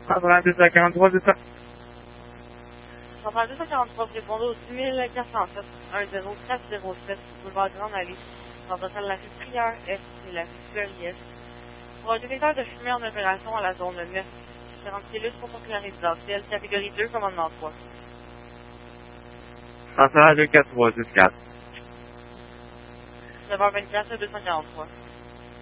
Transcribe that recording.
132 à 43, c'est ça? 132 à 43, vous répondez au 10407 10407 boulevard Grande Allée, dans la rue Prieur Est et la rue Fleury Est. Pour un détecteur de fumée en opération à la zone 9, différentes cellules protocolales résidentielles, catégorie 2, commandement 3. 132 43, c'est 4. 9h24 243.